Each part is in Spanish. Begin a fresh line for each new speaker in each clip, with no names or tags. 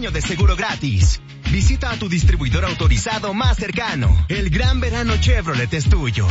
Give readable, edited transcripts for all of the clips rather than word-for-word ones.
año de seguro gratis. Visita a tu distribuidor autorizado más cercano. El gran verano Chevrolet es tuyo.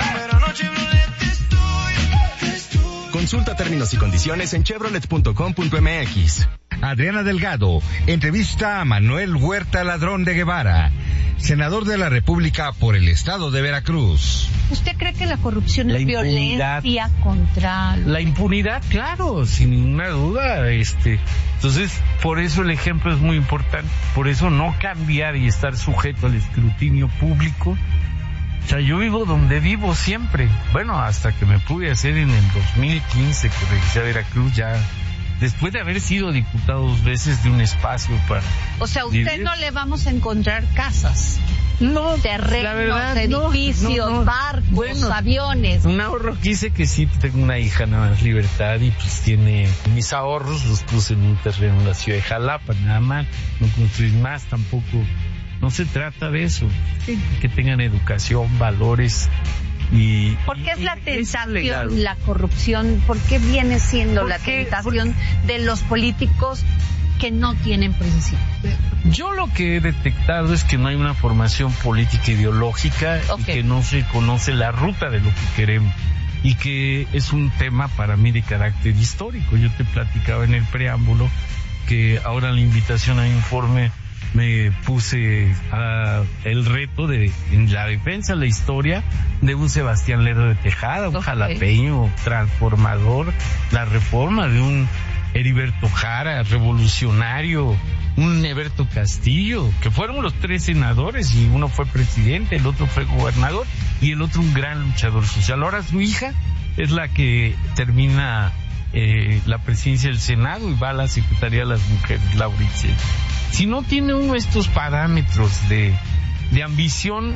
Consulta términos y condiciones en chevrolet.com.mx.
Adriana Delgado entrevista a Manuel Huerta Ladrón de Guevara, senador de la República por el estado de Veracruz.
¿Usted cree que la corrupción es violencia contra
la impunidad? Claro, sin ninguna duda. Entonces, por eso el ejemplo es muy importante. Por eso no cambiar y estar sujeto al escrutinio público. O sea, yo vivo donde vivo siempre. Bueno, hasta que me pude hacer en el 2015, que regresé a Veracruz ya, después de haber sido diputado 2 veces de un espacio para...
O sea, usted no le vamos a encontrar casas,
no,
terrenos,
la verdad,
edificios, barcos, aviones.
Un ahorro que hice, que sí, tengo una hija nada más, Libertad, y pues tiene mis ahorros, los puse en un terreno en la ciudad de Jalapa, nada más, no construir más tampoco. No se trata de eso, que tengan educación, valores y...
¿Por qué es la tentación, la corrupción? ¿Por qué viene siendo la tentación de los políticos que no tienen principios?
Yo lo que he detectado es que no hay una formación política ideológica y que no se conoce la ruta de lo que queremos. Y que es un tema para mí de carácter histórico. Yo te platicaba en el preámbulo que ahora la invitación a informe me puse el reto en la defensa, la historia de un Sebastián Lerdo de Tejada, un jalapeño transformador, la reforma de un Heriberto Jara, revolucionario, un Heberto Castillo, que fueron los 3 senadores, y uno fue presidente, el otro fue gobernador, y el otro un gran luchador social. Ahora su hija es la que termina la presidencia del Senado y va a la Secretaría de las Mujeres, Laura Itzel. Si no tiene uno estos parámetros de ambición,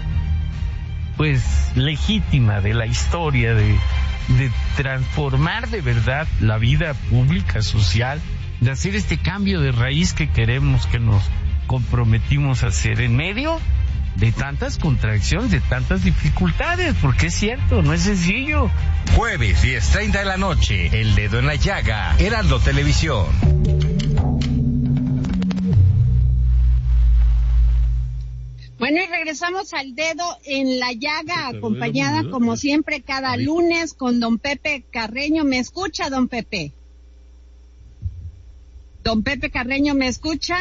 pues, legítima de la historia, de transformar de verdad la vida pública, social, de hacer este cambio de raíz que queremos, que nos comprometimos a hacer en medio de tantas contradicciones, de tantas dificultades, porque es cierto, no es sencillo.
Jueves 10:30 de la noche, El Dedo en la Llaga, Heraldo Televisión.
Bueno, y regresamos al Dedo en la Llaga, acompañada como siempre cada lunes con don Pepe Carreño. ¿Me escucha, don Pepe? Don Pepe Carreño, ¿me escucha?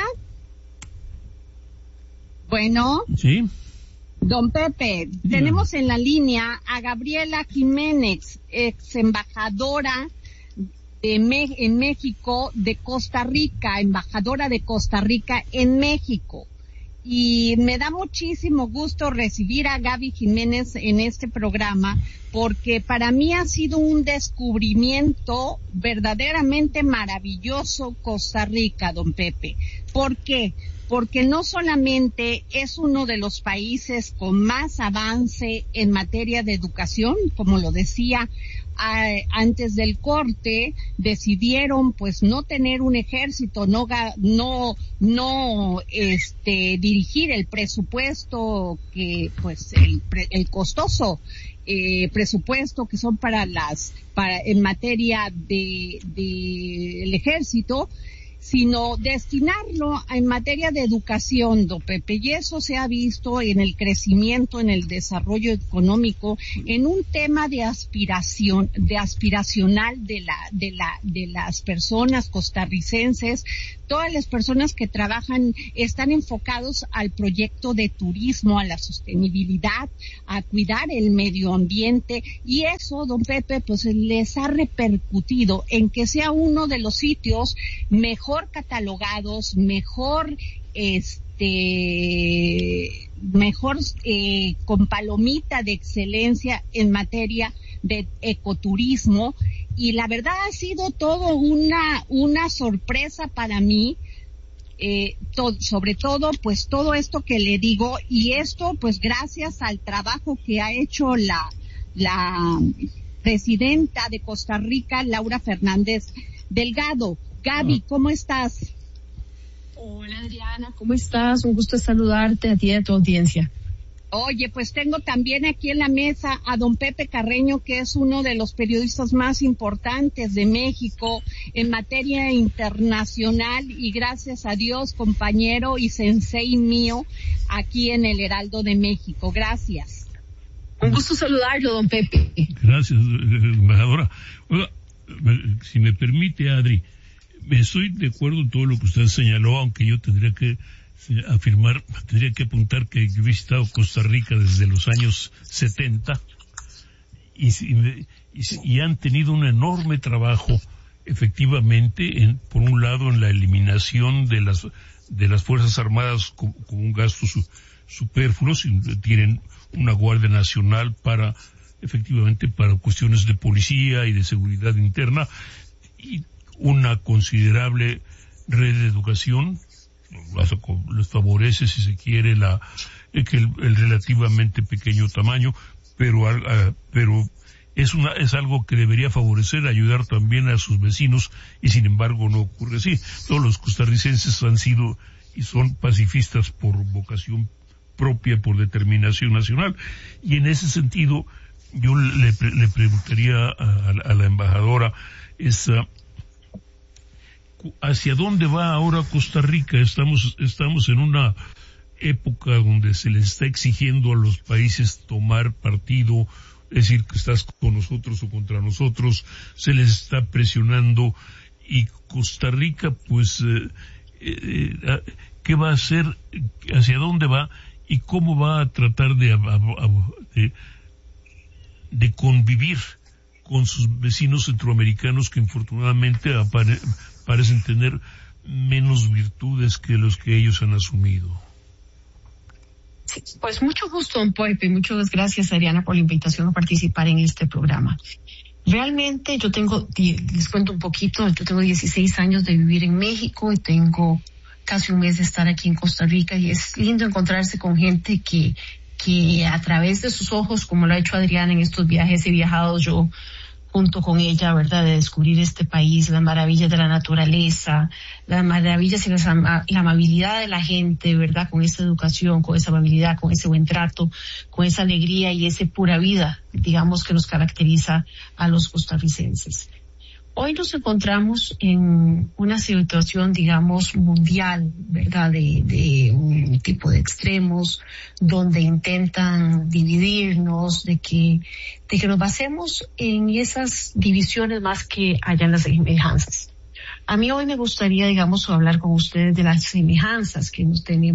Bueno.
Sí.
Don Pepe, tenemos en la línea a Gabriela Jiménez, ex embajadora en México de Costa Rica, embajadora de Costa Rica en México. Y me da muchísimo gusto recibir a Gaby Jiménez en este programa, porque para mí ha sido un descubrimiento verdaderamente maravilloso Costa Rica, don Pepe. ¿Por qué? Porque no solamente es uno de los países con más avance en materia de educación, como lo decía antes del corte, decidieron pues no tener un ejército, no dirigir el presupuesto que pues el costoso presupuesto que son para en materia del ejército, sino destinarlo en materia de educación, don Pepe, y eso se ha visto en el crecimiento, en el desarrollo económico, en un tema de aspiracional de las personas costarricenses. Todas las personas que trabajan están enfocados al proyecto de turismo, a la sostenibilidad, a cuidar el medio ambiente, y eso, don Pepe, pues les ha repercutido en que sea uno de los sitios mejor catalogados, mejor con palomita de excelencia en materia de ecoturismo. Y la verdad ha sido todo una sorpresa para mí, sobre todo pues todo esto que le digo, y esto pues gracias al trabajo que ha hecho la presidenta de Costa Rica, Laura Fernández Delgado. Gaby, ¿cómo estás?
Hola Adriana, ¿cómo estás? Un gusto saludarte a ti y a tu audiencia.
Oye, pues tengo también aquí en la mesa a don Pepe Carreño, que es uno de los periodistas más importantes de México en materia internacional y gracias a Dios, compañero y sensei mío aquí en el Heraldo de México. Gracias. Un gusto saludarlo, don Pepe.
Gracias, embajadora. Oiga, si me permite, Adri, estoy de acuerdo en todo lo que usted señaló, aunque yo tendría que apuntar que yo he visitado Costa Rica desde los años 70 y han tenido un enorme trabajo, efectivamente, por un lado en la eliminación de las Fuerzas Armadas como un gasto superfluo, tienen una Guardia Nacional efectivamente para cuestiones de policía y de seguridad interna, y una considerable red de educación. Les favorece, si se quiere, el relativamente pequeño tamaño, pero es algo que debería favorecer, ayudar también a sus vecinos, y sin embargo no ocurre así. Todos los costarricenses han sido y son pacifistas por vocación propia, por determinación nacional, y en ese sentido yo le preguntaría a la embajadora ¿hacia dónde va ahora Costa Rica? Estamos en una época donde se les está exigiendo a los países tomar partido, es decir, que estás con nosotros o contra nosotros, se les está presionando, y Costa Rica, pues, ¿qué va a hacer? ¿Hacia dónde va? ¿Y cómo va a tratar de convivir con sus vecinos centroamericanos que infortunadamente parecen tener menos virtudes que los que ellos han asumido?
Sí, pues mucho gusto, don Pepe, y muchas gracias, Adriana, por la invitación a participar en este programa. Realmente les cuento un poquito, yo tengo 16 años de vivir en México y tengo casi un mes de estar aquí en Costa Rica, y es lindo encontrarse con gente que a través de sus ojos, como lo ha hecho Adriana en estos viajes, he viajado yo junto con ella, ¿verdad?, de descubrir este país, las maravillas de la naturaleza, las maravillas y la amabilidad de la gente, ¿verdad?, con esa educación, con esa amabilidad, con ese buen trato, con esa alegría y esa pura vida, digamos, que nos caracteriza a los costarricenses. Hoy nos encontramos en una situación, digamos, mundial, ¿verdad?, de un tipo de extremos donde intentan dividirnos, de que nos basemos en esas divisiones más que hayan las semejanzas. A mí hoy me gustaría, digamos, hablar con ustedes de las semejanzas que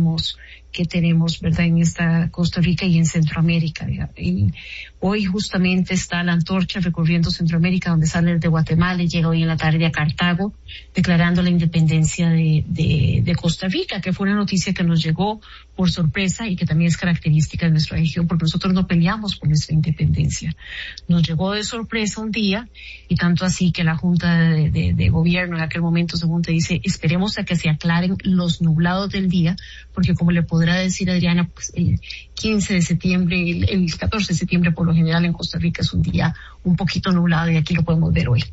tenemos, ¿verdad?, en esta Costa Rica y en Centroamérica. Y hoy justamente está la antorcha recorriendo Centroamérica, donde sale de Guatemala y llega hoy en la tarde a Cartago, declarando la independencia de Costa Rica, que fue una noticia que nos llegó por sorpresa y que también es característica de nuestra región, porque nosotros no peleamos por nuestra independencia. Nos llegó de sorpresa un día, y tanto así que la Junta de Gobierno en aquel momento, según te dice, esperemos a que se aclaren los nublados del día, porque como le podrá decir Adriana, pues el 15 de septiembre, el 14 de septiembre por lo general en Costa Rica es un día un poquito nublado, y aquí lo podemos ver hoy.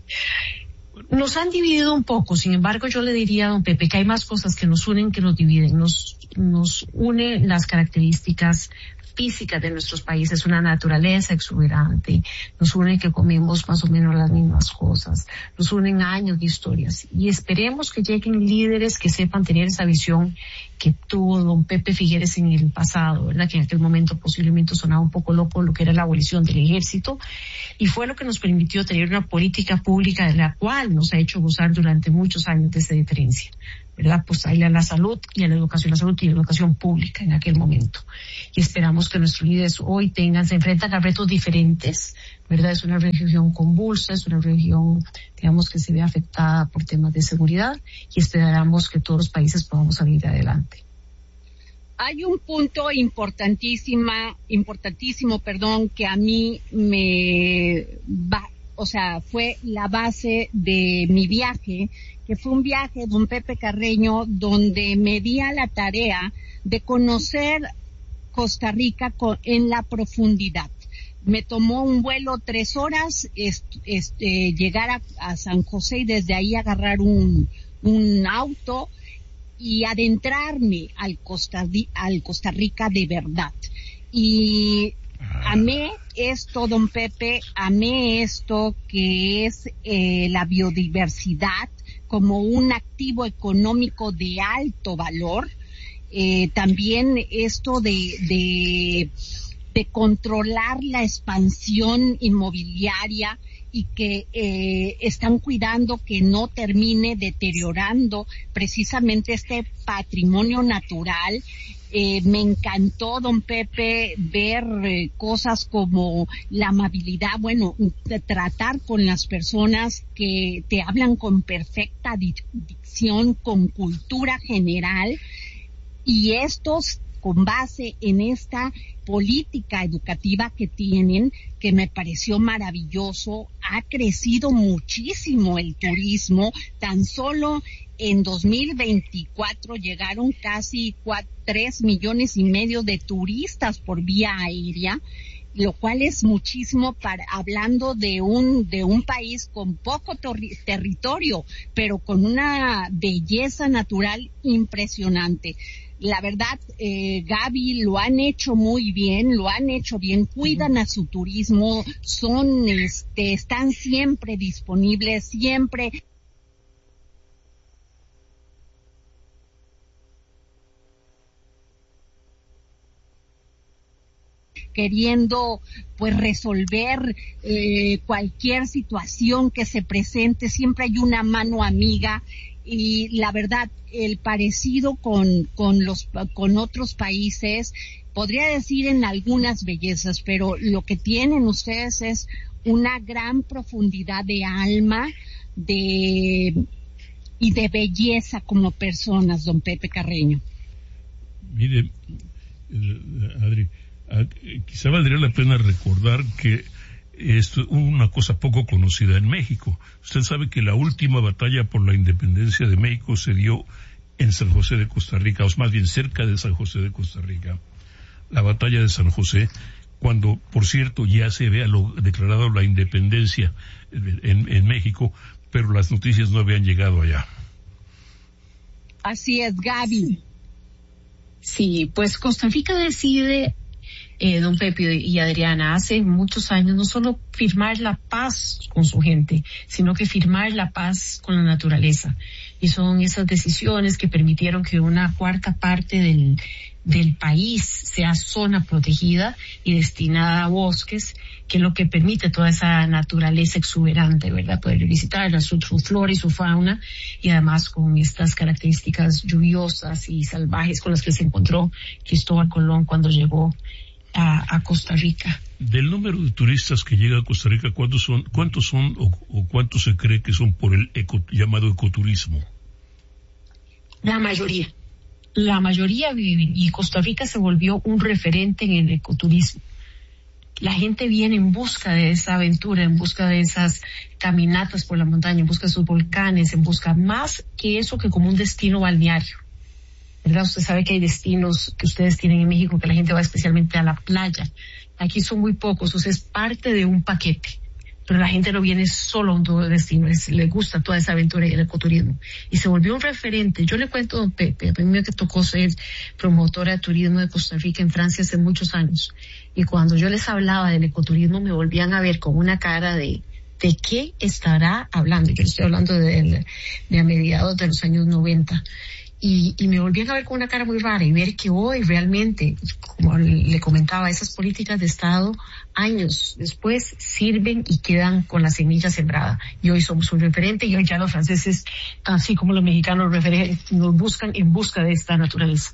Nos han dividido un poco, sin embargo yo le diría a don Pepe que hay más cosas que nos unen que nos dividen. Nos une las características físicas de nuestros países, una naturaleza exuberante, nos une que comemos más o menos las mismas cosas, nos unen años de historias, y esperemos que lleguen líderes que sepan tener esa visión que tuvo don Pepe Figueres en el pasado, ¿verdad?, que en aquel momento posiblemente sonaba un poco loco lo que era la abolición del ejército, y fue lo que nos permitió tener una política pública de la cual nos ha hecho gozar durante muchos años de esa diferencia, ¿verdad? Pues ahí a la salud y a la salud y la educación pública en aquel momento. Y esperamos que nuestros líderes hoy se enfrentan a retos diferentes, ¿verdad? Es una región convulsa, es una región, digamos, que se ve afectada por temas de seguridad, y esperamos que todos los países podamos salir adelante.
Hay un punto importantísimo, que a mí fue la base de mi viaje, que fue un viaje, don Pepe Carreño, donde me di a la tarea de conocer Costa Rica en la profundidad. Me tomó un vuelo 3 horas, llegar a San José y desde ahí agarrar un auto y adentrarme al Costa Rica de verdad. Y amé esto, don Pepe, amé esto que es la biodiversidad como un activo económico de alto valor. También esto de controlar la expansión inmobiliaria y que están cuidando que no termine deteriorando precisamente este patrimonio natural. Me encantó, don Pepe, ver cosas como la amabilidad, tratar con las personas que te hablan con perfecta dicción, con cultura general, y estos con base en esta política educativa que tienen, que me pareció maravilloso. Ha crecido muchísimo el turismo. Tan solo en 2024 llegaron casi 3,5 millones de turistas por vía aérea, lo cual es muchísimo hablando de un país con poco territorio, pero con una belleza natural impresionante. La verdad, Gaby, lo han hecho muy bien, cuidan a su turismo, están siempre disponibles, siempre queriendo pues resolver cualquier situación que se presente, siempre hay una mano amiga. Y la verdad, el parecido con otros países, podría decir en algunas bellezas, pero lo que tienen ustedes es una gran profundidad de alma y de belleza como personas, don Pepe Carreño.
Mire, Adri, quizá valdría la pena recordar que esto es una cosa poco conocida en México. Usted sabe que la última batalla por la independencia de México se dio en San José de Costa Rica, o más bien cerca de San José de Costa Rica. La batalla de San José, cuando, por cierto, ya se había declarado la independencia en México, pero las noticias no habían llegado allá.
Así es, Gaby.
Sí, pues Costa Rica decide, don Pepe y Adriana, hace muchos años no solo firmar la paz con su gente, sino que firmar la paz con la naturaleza. Y son esas decisiones que permitieron que una cuarta parte del país sea zona protegida y destinada a bosques, que es lo que permite toda esa naturaleza exuberante, ¿verdad? Poder visitarla, su flora y su fauna, y además con estas características lluviosas y salvajes con las que se encontró Cristóbal Colón cuando llegó a Costa Rica.
Del número de turistas que llega a Costa Rica, ¿cuántos son o cuántos se cree que son por el llamado ecoturismo?
La mayoría viven, y Costa Rica se volvió un referente en el ecoturismo. La gente viene en busca de esa aventura, en busca de esas caminatas por la montaña, en busca de sus volcanes, en busca más que eso que como un destino balneario. ¿Verdad? Usted sabe que hay destinos que ustedes tienen en México que la gente va especialmente a la playa. Aquí son muy pocos, o sea, es parte de un paquete. Pero la gente no viene solo a un destino, le gusta toda esa aventura y el ecoturismo. Y se volvió un referente. Yo le cuento, don Pepe, a mí me tocó ser promotora de turismo de Costa Rica en Francia hace muchos años. Y cuando yo les hablaba del ecoturismo me volvían a ver con una cara de qué estará hablando. Yo estoy hablando de a mediados de los años 90. Y me volvían a ver con una cara muy rara y ver que hoy realmente, como le comentaba, esas políticas de Estado, años después, sirven y quedan con la semilla sembrada. Y hoy somos un referente y hoy ya los franceses, así como los mexicanos, nos buscan en busca de esta naturaleza.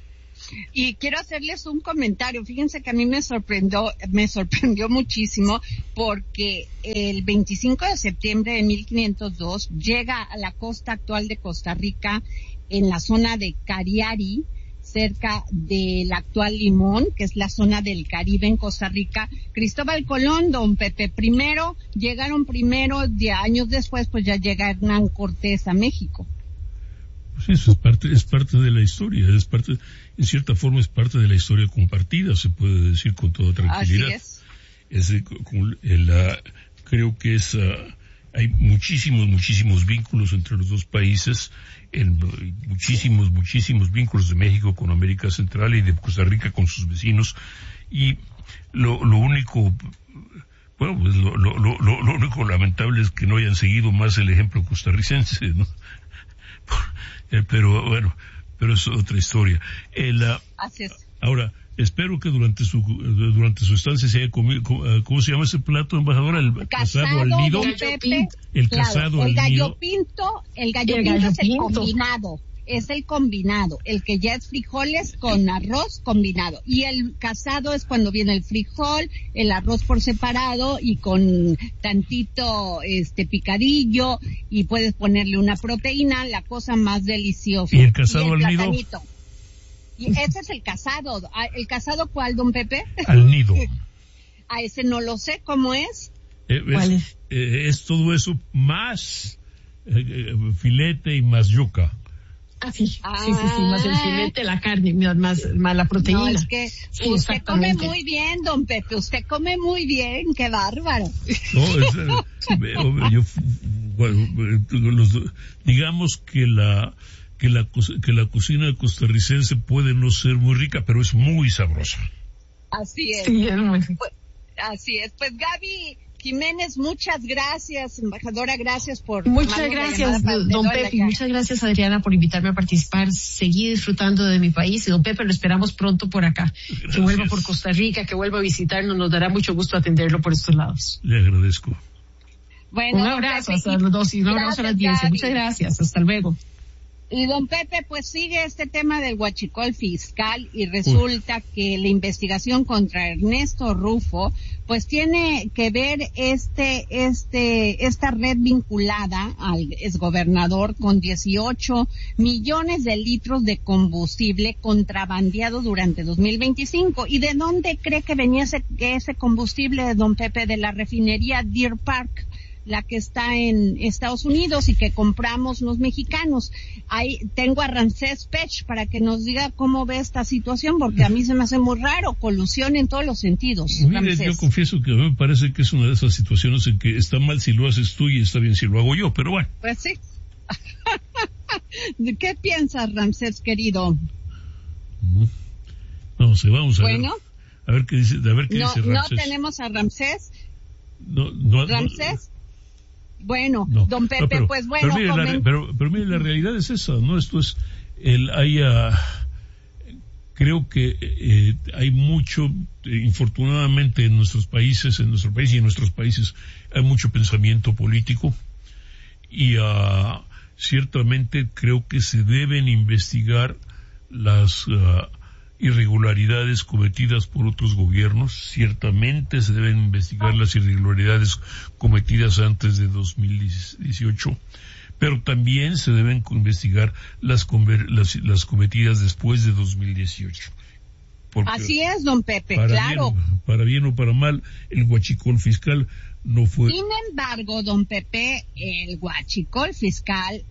Y quiero hacerles un comentario. Fíjense que a mí me sorprendió muchísimo porque el 25 de septiembre de 1502 llega a la costa actual de Costa Rica, en la zona de Cariari, cerca del actual Limón, que es la zona del Caribe en Costa Rica. Cristóbal Colón, don Pepe, llegaron primero, años después pues ya llega Hernán Cortés a México.
Pues eso es parte de la historia, en cierta forma es parte de la historia compartida, se puede decir con toda tranquilidad. Así es. Creo que hay muchísimos vínculos entre los dos países, muchísimos vínculos de México con América Central y de Costa Rica con sus vecinos, Y lo único, bueno, pues lo único lamentable es que no hayan seguido más el ejemplo costarricense, ¿no? Pero bueno, es otra historia.
Así es.
Ahora, espero que durante su estancia se haya comido, ¿cómo se llama ese plato, embajadora? El casado al nido. El casado al nido.
El gallo pinto es el combinado. Es el combinado, el que ya es frijoles con arroz combinado. Y el casado es cuando viene el frijol, el arroz por separado y con tantito picadillo, y puedes ponerle una proteína, la cosa más deliciosa.
¿Y el casado al nido?
Y ese es el casado. ¿El casado cuál, don Pepe?
Al nido.
A ese no lo sé, ¿cómo es?
¿Cuál es?
Es todo eso más filete y más yuca.
Sí, más el filete, la carne, más la proteína.
No, es que usted come muy bien, don Pepe, usted come muy bien, qué bárbaro.
No, digamos que la cocina costarricense puede no ser muy rica, pero es muy sabrosa.
Así es.
Sí, es muy rica.
Así es. Pues Gaby Jiménez, muchas gracias, embajadora, gracias por...
Muchas gracias, don Pepe, y muchas gracias, Adriana, por invitarme a participar. Seguí disfrutando de mi país, y don Pepe, lo esperamos pronto por acá. Gracias. Que vuelva por Costa Rica, que vuelva a visitarnos, nos dará mucho gusto atenderlo por estos lados.
Le agradezco.
Bueno,
un abrazo hasta los 2 y un abrazo a la audiencia. Muchas gracias, hasta luego.
Y don Pepe, pues sigue este tema del huachicol fiscal, y resulta que la investigación contra Ernesto Rufo pues tiene que ver esta red vinculada al exgobernador con 18 millones de litros de combustible contrabandeado durante 2025. ¿Y de dónde cree que venía ese combustible, don Pepe? De la refinería Deer Park, la que está en Estados Unidos y que compramos los mexicanos. Ahí tengo a Ramsés Pech para que nos diga cómo ve esta situación, porque a mí se me hace muy raro, colusión en todos los sentidos.
Mire, yo confieso que a mí me parece que es una de esas situaciones en que está mal si lo haces tú y está bien si lo hago yo, pero bueno.
Pues sí. ¿Qué piensas, Ramsés, querido?
No sé, vamos a ver. A ver qué dice, dice Ramsés.
No tenemos a Ramsés. ¿Ramsés? Bueno, no, don Pepe, pero, pues bueno.
Pero mire, la realidad es esa, ¿no? Esto es, creo que hay mucho, infortunadamente en nuestro país y en nuestros países, hay mucho pensamiento político, y ciertamente creo que se deben investigar las irregularidades cometidas por otros gobiernos. Ciertamente se deben investigar las irregularidades cometidas antes de 2018, pero también se deben investigar las cometidas después de 2018. Porque
así es, don Pepe, claro.
Para bien o para mal, el huachicol fiscal no fue.
Sin embargo, don Pepe, el huachicol fiscal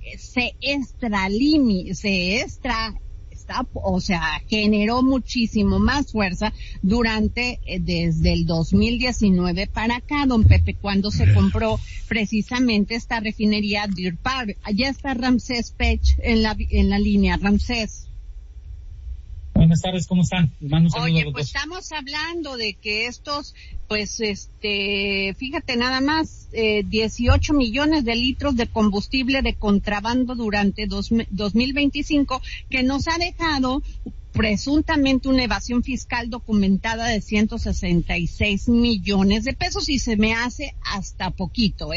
generó muchísimo más fuerza desde el 2019 para acá, don Pepe, cuando se compró precisamente esta refinería Deer Park. Allá está Ramsés Pech en la línea. Ramsés.
Buenas tardes, ¿cómo están?
Oye, pues estamos hablando de que estos, pues fíjate nada más, 18 millones de litros de combustible de contrabando durante 2025, que nos ha dejado presuntamente una evasión fiscal documentada de 166 millones de pesos, y se me hace hasta poquito,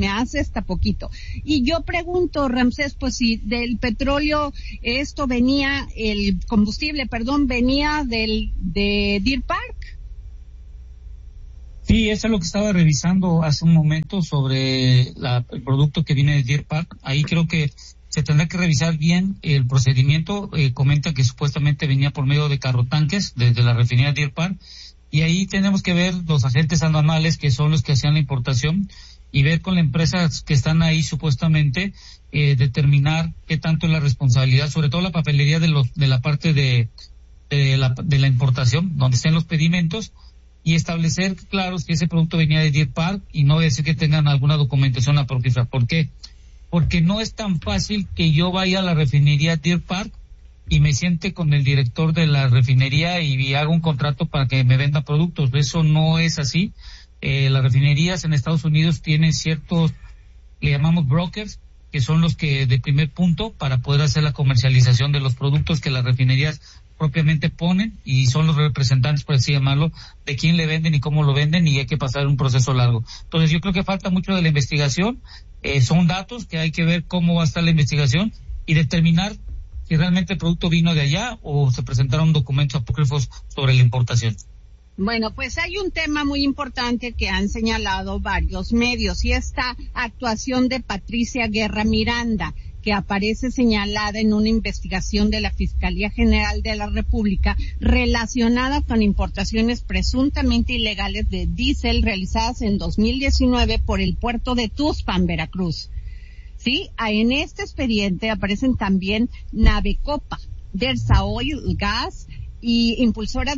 Y yo pregunto, Ramsés, pues si del petróleo el combustible venía de Deer Park.
Sí, eso es lo que estaba revisando hace un momento sobre el producto que viene de Deer Park. Ahí creo que se tendrá que revisar bien el procedimiento. Comenta que supuestamente venía por medio de carrotanques desde la refinería Deer Park, y ahí tenemos que ver los agentes aduanales, que son los que hacían la importación, y ver con las empresas que están ahí supuestamente, determinar qué tanto es la responsabilidad, sobre todo la papelería de la parte de la importación, donde estén los pedimentos, y establecer claros que ese producto venía de Deer Park, y no decir que tengan alguna documentación apócrifa. ¿Por qué? Porque no es tan fácil que yo vaya a la refinería Deer Park y me siente con el director de la refinería y haga un contrato para que me venda productos. Eso no es así. Las refinerías en Estados Unidos tienen ciertos, le llamamos brokers, que son los que de primer punto para poder hacer la comercialización de los productos que las refinerías propiamente ponen, y son los representantes, por así llamarlo, de quién le venden y cómo lo venden, y hay que pasar un proceso largo. Entonces yo creo que falta mucho de la investigación. Son datos que hay que ver cómo va a estar la investigación y determinar si realmente el producto vino de allá o se presentaron documentos apócrifos sobre la importación.
Bueno, pues hay un tema muy importante que han señalado varios medios, y esta actuación de Patricia Guerra Miranda, que aparece señalada en una investigación de la Fiscalía General de la República relacionada con importaciones presuntamente ilegales de diésel realizadas en 2019 por el puerto de Tuxpan, Veracruz. Sí, en este expediente aparecen también Navecopa, Dersa Oil Gas y impulsora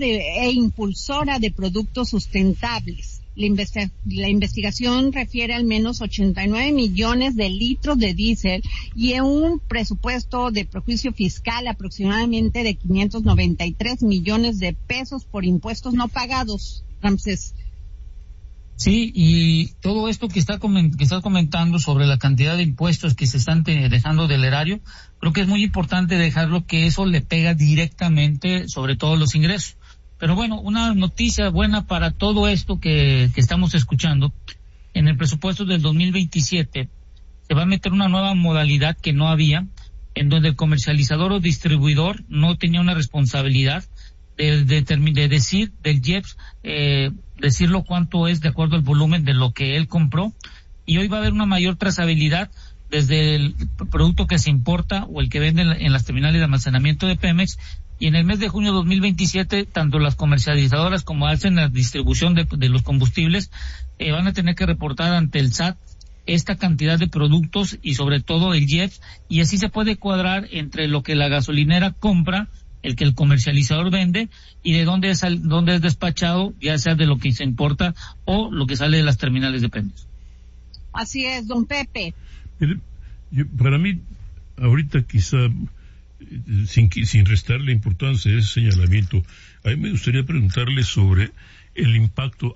de productos sustentables. La investigación refiere al menos 89 millones de litros de diésel y en un presupuesto de perjuicio fiscal aproximadamente de 593 millones de pesos por impuestos no pagados. Ramsés.
Sí, y todo esto que estás comentando sobre la cantidad de impuestos que se están dejando del erario, creo que es muy importante dejarlo, que eso le pega directamente sobre todos los ingresos. Pero bueno, una noticia buena para todo esto que estamos escuchando: en el presupuesto del 2027 se va a meter una nueva modalidad que no había, en donde el comercializador o distribuidor no tenía una responsabilidad de decir del IEPS, decirlo cuánto es de acuerdo al volumen de lo que él compró, y hoy va a haber una mayor trazabilidad desde el producto que se importa o el que vende en las terminales de almacenamiento de Pemex. Y en el mes de junio de 2027, tanto las comercializadoras como hacen la distribución de los combustibles van a tener que reportar ante el SAT esta cantidad de productos y sobre todo el IEPS, y así se puede cuadrar entre lo que la gasolinera compra, el que el comercializador vende, y de dónde es despachado, ya sea de lo que se importa o lo que sale de las terminales de Pemex.
Así es, don Pepe.
Para mí, ahorita quizá, sin restarle importancia a ese señalamiento, a mí me gustaría preguntarle sobre el impacto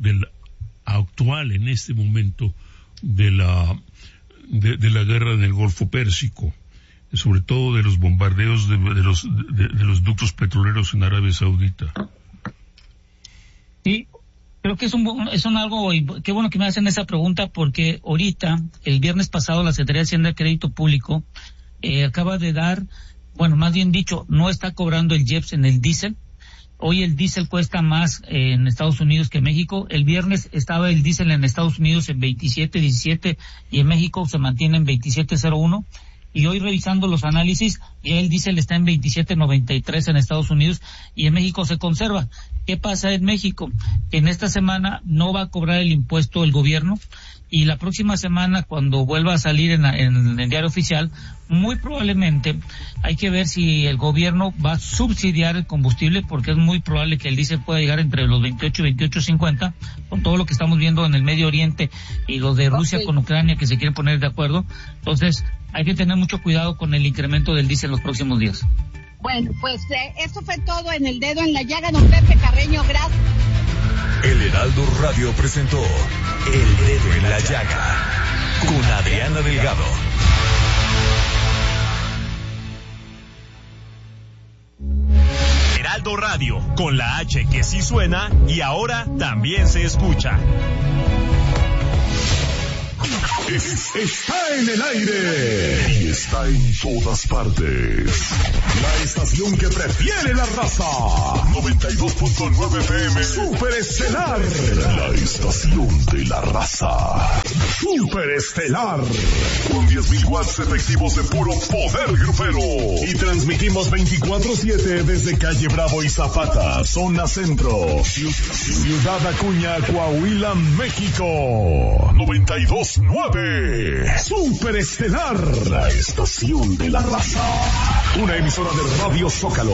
actual en este momento de la guerra en el Golfo Pérsico, sobre todo de los bombardeos de los ductos petroleros en Arabia Saudita.
Sí, creo que es algo, qué bueno que me hacen esa pregunta, porque ahorita, el viernes pasado, la Secretaría de Hacienda y Crédito Público acaba de dar, más bien dicho, no está cobrando el IEPS en el diésel. Hoy el diésel cuesta más en Estados Unidos que en México. El viernes estaba el diésel en Estados Unidos en 27.17 y en México se mantiene en 27.01. Y hoy, revisando los análisis, ya el diésel está en 27.93 en Estados Unidos y en México se conserva. ¿Qué pasa en México? En esta semana no va a cobrar el impuesto el gobierno, y la próxima semana, cuando vuelva a salir en el diario oficial, muy probablemente hay que ver si el gobierno va a subsidiar el combustible, porque es muy probable que el diésel pueda llegar entre los 28 y 28.50, con todo lo que estamos viendo en el Medio Oriente y lo de Rusia con Ucrania, que se quieren poner de acuerdo. Entonces, hay que tener mucho cuidado con el incremento del diésel los próximos días.
Bueno, pues esto fue todo en El Dedo en la Llaga, don Pepe Carreño, gracias.
El Heraldo Radio presentó El Dedo en la Llaga con Adriana Delgado. Heraldo Radio, con la H que sí suena y ahora también se escucha.
Está en el aire y está en todas partes. La estación que prefiere la raza. 92.9 FM Super Estelar. La estación de la raza. Super Estelar. Con 10.000 watts efectivos de puro poder grupero. Y transmitimos 24/7 desde Calle Bravo y Zapata, zona centro. Ciudad Acuña, Coahuila, México. 92.9 Super Estelar, la estación de la raza. Una emisora de Radio Zócalo.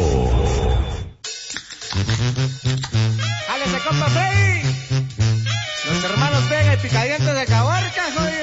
¡Álese, compa Freddy! Los hermanos Vega y Picadientes de Cahuarcas, oye.